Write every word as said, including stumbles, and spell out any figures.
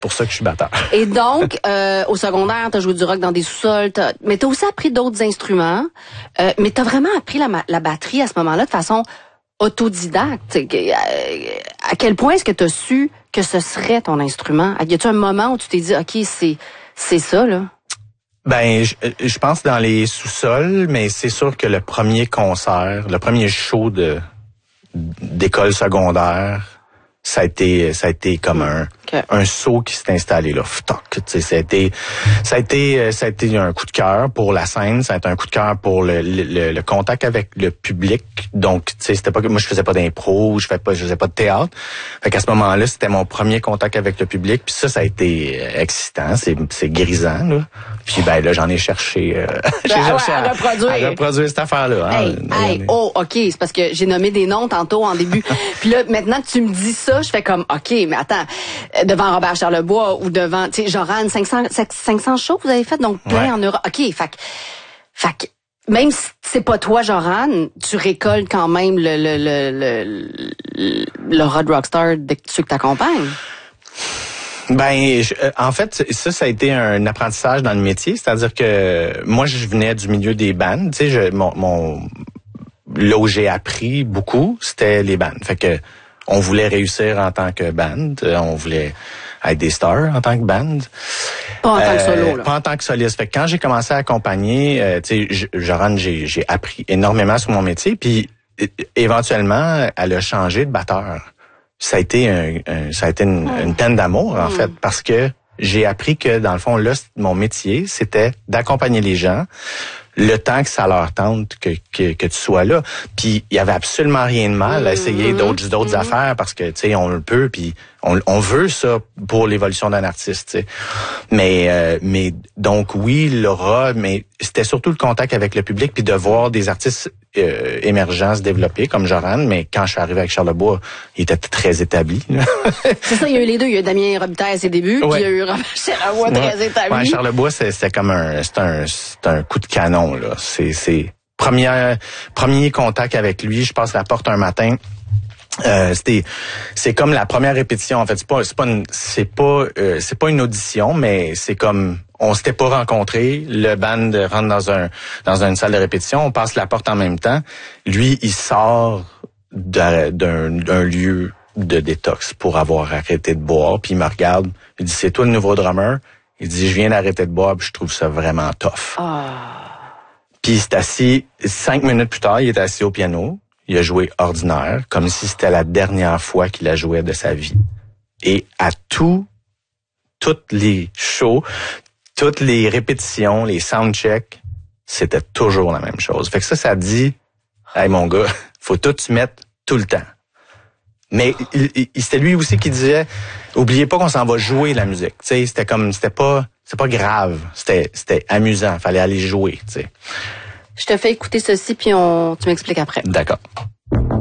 pour ça que je suis batteur. Et donc, euh, au secondaire, t'as joué du rock dans des sous-sols, t'as, mais t'as aussi appris d'autres instruments. Euh, mais t'as vraiment appris la, la batterie à ce moment-là de façon autodidacte. À quel point est-ce que t'as su que ce serait ton instrument? Y a-tu un moment où tu t'es dit, OK, c'est c'est ça, là? Ben, je, je pense dans les sous-sols, mais c'est sûr que le premier concert, le premier show de d'école secondaire, ça a été ça a été comme un okay. un saut qui s'est installé là. Toc, tu sais, ça a été ça a été ça a été un coup de cœur pour la scène, ça a été un coup de cœur pour le, le, le contact avec le public. Donc, tu sais, c'était pas que moi je faisais pas d'impro, je faisais pas je faisais pas de théâtre. Fait qu'à ce moment-là, c'était mon premier contact avec le public, puis ça ça a été excitant, c'est c'est grisant là. Puis ben là, j'en ai cherché euh, j'ai ben, cherché ouais, à, à, reproduire. à reproduire cette affaire-là. Hey, hein, hey, oh, OK, c'est parce que j'ai nommé des noms tantôt en début. Puis là, maintenant que tu me dis ça, je fais comme, OK, mais attends, devant Robert Charlebois ou devant, tu sais, Joran, cinq cents, cinq cents shows que vous avez fait, donc plein ouais. en Europe. OK, fait que, fait que, même si c'est pas toi, Joran, tu récoltes quand même le, le, le, le, le Hot Rockstar de ceux que t'accompagnes. Ben, je, en fait, ça, ça a été un apprentissage dans le métier. C'est-à-dire que moi, je venais du milieu des bandes. Tu sais, je, mon, mon, là où j'ai appris beaucoup, c'était les bandes. Fait que, on voulait réussir en tant que band. On voulait être des stars en tant que band. Pas en euh, tant que solo, là. Pas en tant que soliste. Fait que quand j'ai commencé à accompagner, euh, tu sais, Joran, j'ai, j'ai appris énormément sur mon métier. Puis, éventuellement, elle a changé de batteur. Ça a été un, un ça a été une, une peine d'amour en mmh. fait, parce que j'ai appris que dans le fond là, mon métier c'était d'accompagner les gens le temps que ça leur tente que que, que tu sois là. Puis il y avait absolument rien de mal à essayer mmh. d'autres d'autres mmh. affaires parce que tu sais on le peut puis on on veut ça pour l'évolution d'un artiste, tu sais. Mais euh, mais donc oui, l'aura, mais c'était surtout le contact avec le public puis de voir des artistes Euh, émergents se développer comme Joran, mais quand je suis arrivé avec Charlebois, il était très établi. C'est ça, il y a eu les deux. Il y a eu Damien Robitaille à ses débuts, ouais. puis il y a eu Charlebois ouais. très établi. Ouais, Charlebois, c'est, c'est comme un, c'est un, c'est un coup de canon là. C'est, c'est premier, premier contact avec lui. Je passe la porte un matin. Euh, c'était, c'est comme la première répétition. En fait, c'est pas, c'est pas, une, c'est pas, euh, c'est pas une audition, mais c'est comme on s'était pas rencontrés. Le band rentre dans un, dans une salle de répétition. On passe la porte en même temps. Lui, il sort d'un, d'un, d'un lieu de détox pour avoir arrêté de boire. Puis il me regarde. Il dit, c'est toi le nouveau drummer? Il dit, je viens d'arrêter de boire. Puis je trouve ça vraiment tough. Oh. Puis il s'est assis. Cinq minutes plus tard, il est assis au piano. Il a joué ordinaire, comme si c'était la dernière fois qu'il a joué de sa vie. Et à tout, toutes les shows, toutes les répétitions, les soundchecks, c'était toujours la même chose. Fait que ça, ça dit, hey mon gars, faut tout se mettre tout le temps. Mais il, il, c'était lui aussi qui disait, oubliez pas qu'on s'en va jouer la musique. Tu sais, c'était comme, c'était pas, c'est pas grave, c'était, c'était amusant, fallait aller jouer. Tu sais. Je te fais écouter ceci puis on, tu m'expliques après. D'accord.